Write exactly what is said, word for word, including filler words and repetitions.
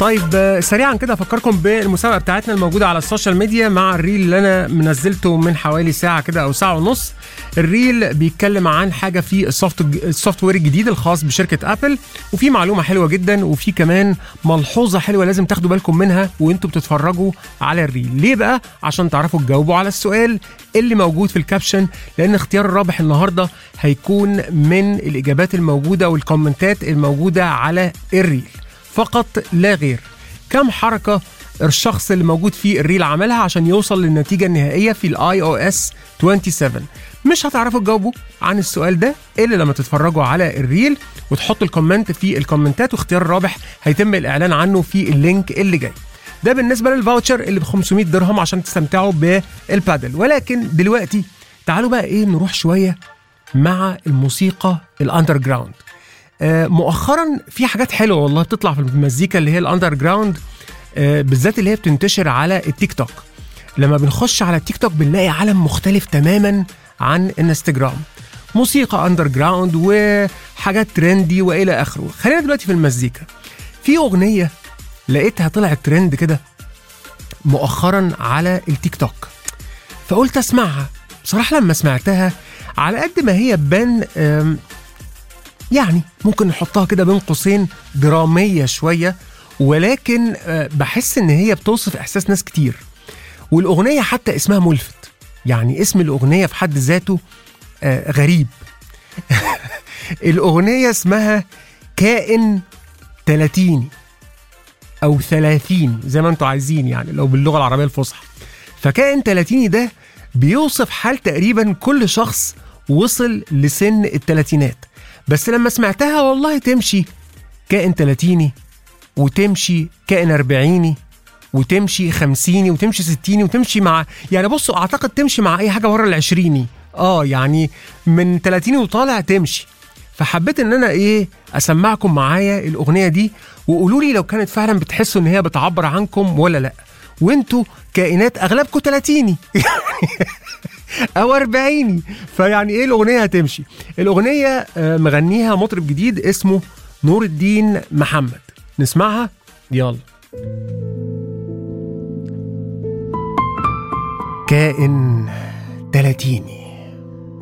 طيب سريعا كده افكركم بالمسابقه بتاعتنا الموجوده على السوشيال ميديا مع الريل اللي انا منزلته من حوالي ساعه كده او ساعه ونص. الريل بيتكلم عن حاجه في السوفت السوفت وير الجديد الخاص بشركه ابل، وفي معلومه حلوه جدا وفي كمان ملحوظه حلوه لازم تاخدوا بالكم منها وانتم بتتفرجوا على الريل. ليه بقى؟ عشان تعرفوا تجاوبوا على السؤال اللي موجود في الكابشن، لان اختيار الرابح النهارده هيكون من الاجابات الموجوده والكومنتات الموجوده على الريل فقط لا غير. كم حركة الشخص اللي موجود في الريل عملها عشان يوصل للنتيجة النهائية في الاي او اس سبعة وعشرين؟ مش هتعرفوا تجاوبوا عن السؤال ده إلا لما تتفرجوا على الريل وتحطوا الكومنت في الكومنتات، واختيار الرابح هيتم الإعلان عنه في اللينك اللي جاي. ده بالنسبة للفاوتشر اللي ب خمسمية درهم عشان تستمتعوا بالبادل. ولكن دلوقتي تعالوا بقى إيه نروح شوية مع الموسيقى الأندر جراوند. مؤخرا في حاجات حلوه والله بتطلع في المزيكا اللي هي الاندر جراوند، بالذات اللي هي بتنتشر على التيك توك. لما بنخش على التيك توك بنلاقي عالم مختلف تماما عن انستجرام، موسيقى اندر جراوند وحاجات ترندي والى اخره. خلينا دلوقتي في المزيكا. في اغنيه لقيتها طلعت ترند كده مؤخرا على التيك توك، فقلت اسمعها. بصراحه لما سمعتها على قد ما هي بان يعني ممكن نحطها كده بين قوسين درامية شوية، ولكن بحس ان هي بتوصف احساس ناس كتير. والاغنية حتى اسمها ملفت، يعني اسم الاغنية في حد ذاته غريب. الاغنية اسمها كائن تلاتيني او ثلاثين زي ما انتوا عايزين، يعني لو باللغة العربية الفصحى. فكائن تلاتيني ده بيوصف حال تقريبا كل شخص وصل لسن التلاتينات. بس لما سمعتها والله تمشي كائن تلاتيني، وتمشي كائن أربعيني، وتمشي خمسيني، وتمشي ستيني، وتمشي مع يعني بصوا أعتقد تمشي مع أي حاجة ورا العشريني. آه يعني من تلاتيني وطالع تمشي. فحبيت إن أنا إيه أسمعكم معايا الأغنية دي، وقولوا لي لو كانت فعلا بتحسوا إن هي بتعبر عنكم ولا لأ. وانتوا كائنات أغلبكم تلاتيني او أربعيني، فيعني ايه الاغنيه هتمشي. الاغنيه مغنيها مطرب جديد اسمه نور الدين محمد. نسمعها يلا. كائن تلاتيني.